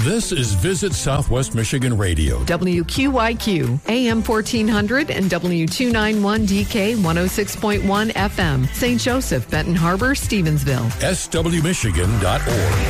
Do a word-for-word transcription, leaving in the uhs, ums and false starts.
This is Visit Southwest Michigan Radio. W Q Y Q, A M fourteen hundred and W two ninety-one D K one oh six point one F M, Saint Joseph, Benton Harbor, Stevensville. S W Michigan dot org.